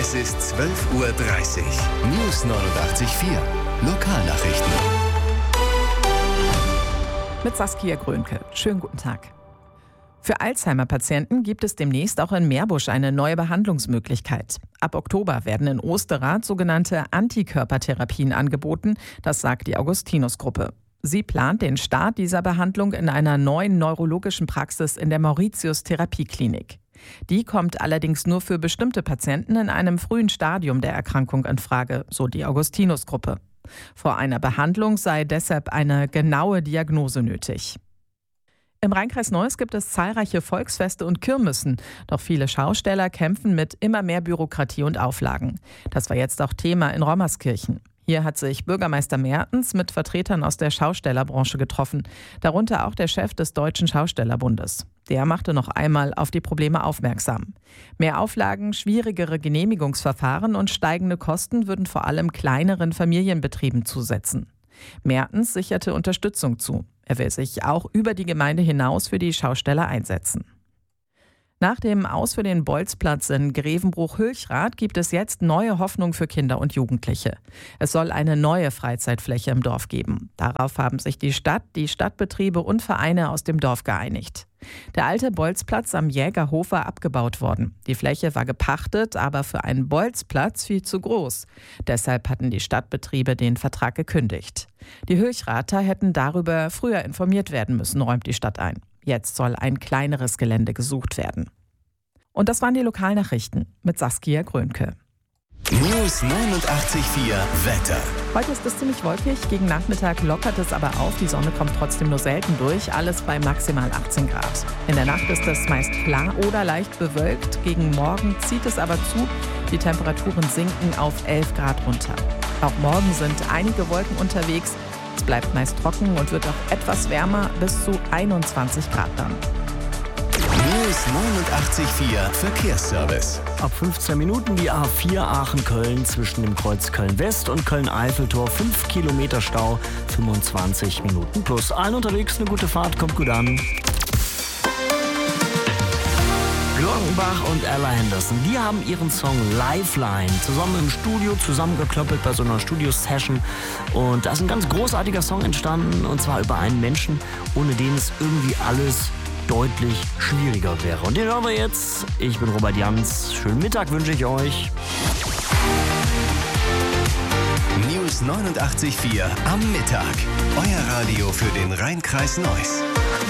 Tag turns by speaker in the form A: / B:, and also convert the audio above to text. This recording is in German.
A: Es ist 12:30 Uhr. News 89.4. Lokalnachrichten.
B: Mit Saskia Grönke. Schönen guten Tag. Für Alzheimer-Patienten gibt es demnächst auch in Meerbusch eine neue Behandlungsmöglichkeit. Ab Oktober werden in Osterrath sogenannte Antikörpertherapien angeboten, das sagt die Augustinus-Gruppe. Sie plant den Start dieser Behandlung in einer neuen neurologischen Praxis in der Mauritius-Therapieklinik. Die kommt allerdings nur für bestimmte Patienten in einem frühen Stadium der Erkrankung in Frage, so die Augustinus-Gruppe. Vor einer Behandlung sei deshalb eine genaue Diagnose nötig. Im Rheinkreis Neuss gibt es zahlreiche Volksfeste und Kirmessen. Doch viele Schausteller kämpfen mit immer mehr Bürokratie und Auflagen. Das war jetzt auch Thema in Rommerskirchen. Hier hat sich Bürgermeister Mertens mit Vertretern aus der Schaustellerbranche getroffen. Darunter auch der Chef des Deutschen Schaustellerbundes. Der machte noch einmal auf die Probleme aufmerksam. Mehr Auflagen, schwierigere Genehmigungsverfahren und steigende Kosten würden vor allem kleineren Familienbetrieben zusetzen. Mertens sicherte Unterstützung zu. Er will sich auch über die Gemeinde hinaus für die Schausteller einsetzen. Nach dem Aus für den Bolzplatz in Grevenbruch-Hülchrath gibt es jetzt neue Hoffnung für Kinder und Jugendliche. Es soll eine neue Freizeitfläche im Dorf geben. Darauf haben sich die Stadt, die Stadtbetriebe und Vereine aus dem Dorf geeinigt. Der alte Bolzplatz am Jägerhof war abgebaut worden. Die Fläche war gepachtet, aber für einen Bolzplatz viel zu groß. Deshalb hatten die Stadtbetriebe den Vertrag gekündigt. Die Hülchrather hätten darüber früher informiert werden müssen, räumt die Stadt ein. Jetzt soll ein kleineres Gelände gesucht werden. Und das waren die Lokalnachrichten mit Saskia Grönke.
A: News 89.4 Wetter.
B: Heute ist es ziemlich wolkig, gegen Nachmittag lockert es aber auf. Die Sonne kommt trotzdem nur selten durch, alles bei maximal 18 Grad. In der Nacht ist es meist klar oder leicht bewölkt. Gegen Morgen zieht es aber zu. Die Temperaturen sinken auf 11 Grad runter. Auch morgen sind einige Wolken unterwegs. Es bleibt meist trocken und wird auch etwas wärmer, bis zu 21 Grad dann.
A: News 89.4 Verkehrsservice.
C: Ab 15 Minuten die A4 Aachen-Köln zwischen dem Kreuz Köln-West und Köln-Eiffeltor. 5 Kilometer Stau, 25 Minuten plus. Allen unterwegs eine gute Fahrt, kommt gut an. Glockenbach und Ella Henderson, die haben ihren Song Lifeline zusammen im Studio zusammengeklöppelt bei so einer Studio-Session. Und da ist ein ganz großartiger Song entstanden, und zwar über einen Menschen, ohne den es irgendwie alles deutlich schwieriger wäre. Und den hören wir jetzt. Ich bin Robert Jans. Schönen Mittag wünsche ich euch.
A: News 89.4 am Mittag. Euer Radio für den Rheinkreis Neuss.